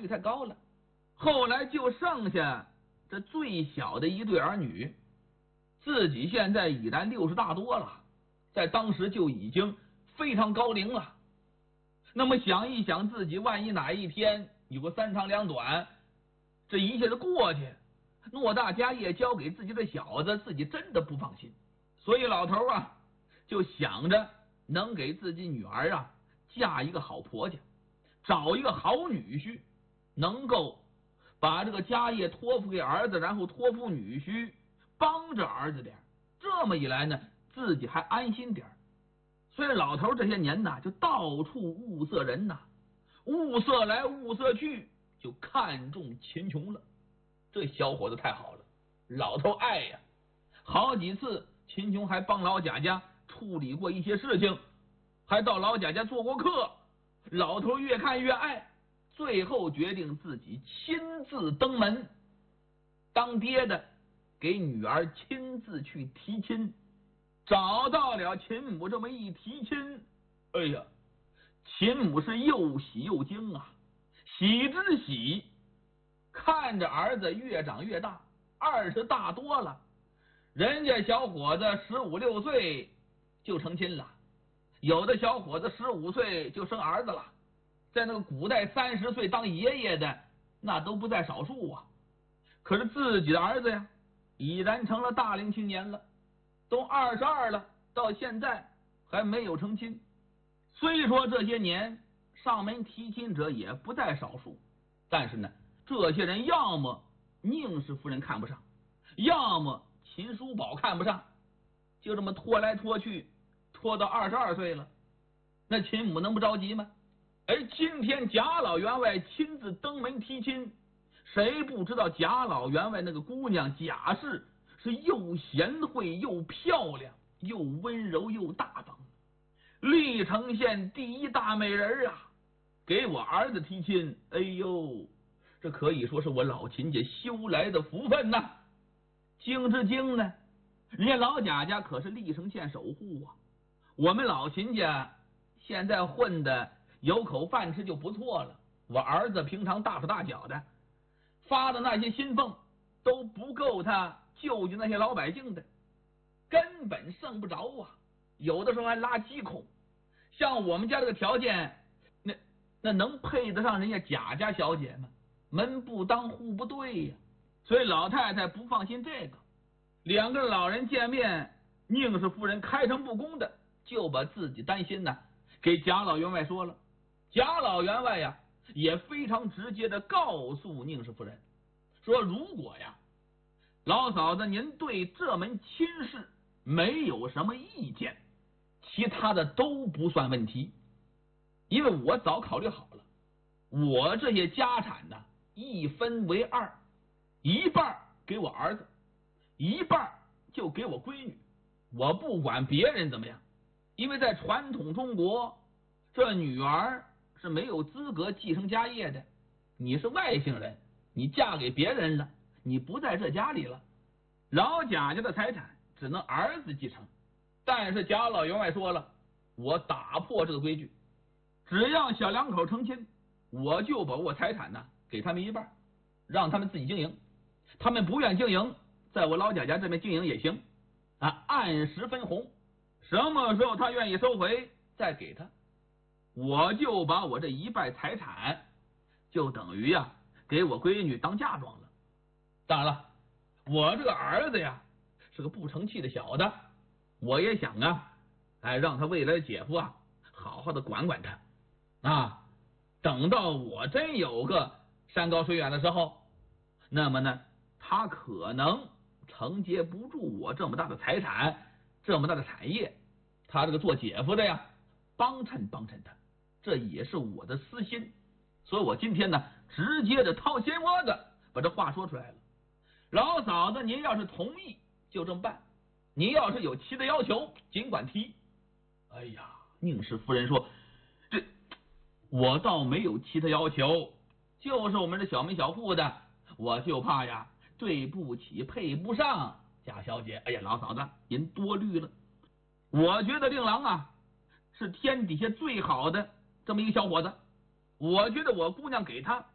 育太高了。后来就剩下这最小的一对儿女，自己现在已然60大多了，在当时就已经非常高龄了。那么想一想，自己万一哪一天有个3长2短，这一切都过去，偌大家业交给自己的小子，自己真的不放心。所以老头啊，就想着能给自己女儿啊嫁一个好婆家，找一个好女婿，能够把这个家业托付给儿子，然后托付女婿帮着儿子点，这么一来呢，自己还安心点。所以老头这些年呐，就到处物色人呐，物色来物色去，就看中秦琼了。这小伙子太好了，老头爱呀。好几次秦琼还帮老贾家处理过一些事情，还到老贾家做过客。老头越看越爱，最后决定自己亲自登门，当爹的给女儿亲自去提亲。找到了秦母，这么一提亲，哎呀，秦母是又喜又惊啊。喜之喜，看着儿子越长越大，20大多了，人家小伙子15、16岁就成亲了，有的小伙子15岁就生儿子了，在那个古代30岁当爷爷的那都不在少数啊。可是自己的儿子呀，已然成了大龄青年了，都22了，到现在还没有成亲。虽说这些年上门提亲者也不在少数，但是呢，这些人要么宁氏夫人看不上，要么秦叔宝看不上，就这么拖来拖去，拖到22岁了，那秦母能不着急吗？而今天贾老员外亲自登门提亲，谁不知道贾老员外那个姑娘贾氏是又贤惠又漂亮，又温柔又大方，历城县第1大美人啊！给我儿子提亲，哎呦，这可以说是我老秦家修来的福分呐。惊之惊呢，人家老贾家可是历城县守护啊，我们老秦家现在混的有口饭吃就不错了，我儿子平常大手大脚的，发的那些薪俸都不够他救济那些老百姓的，根本剩不着啊，有的时候还拉饥口。像我们家这个条件，那能配得上人家贾家小姐吗？门不当户不对呀。所以老太太不放心这个，两个老人见面，宁氏夫人开诚布公的就把自己担心呢给贾老员外说了。贾老员外呀也非常直接的告诉宁氏夫人说，如果呀老嫂子您对这门亲事没有什么意见，其他的都不算问题，因为我早考虑好了，我这些家产呢一分为2，一半给我儿子，一半就给我闺女，我不管别人怎么样，因为在传统中国，这女儿是没有资格继承家业的，你是外姓人，你嫁给别人了，你不在这家里了，老贾家的财产只能儿子继承。但是贾老员外说了，我打破这个规矩，只要小两口成亲，我就把我财产呢给他们一半，让他们自己经营，他们不愿经营，在我老贾家这边经营也行啊，按时分红，什么时候他愿意收回再给他，我就把我这一半财产就等于呀给我闺女当嫁妆了。当然了，我这个儿子呀是个不成器的小子，我也想啊让他未来的姐夫啊好好的管管他啊，等到我真有个山高水远的时候，那么呢他可能承接不住我这么大的财产，这么大的产业，他这个做姐夫的呀帮衬帮衬他，这也是我的私心。所以我今天呢直接的掏心窝子把这话说出来了。老嫂子您要是同意就这么办，您要是有其他要求尽管提。哎呀，宁氏夫人说，这我倒没有其他要求，就是我们这小门小户的，我就怕呀对不起配不上贾小姐。哎呀，老嫂子您多虑了，我觉得令郎啊是天底下最好的这么一个小伙子，我觉得我姑娘给他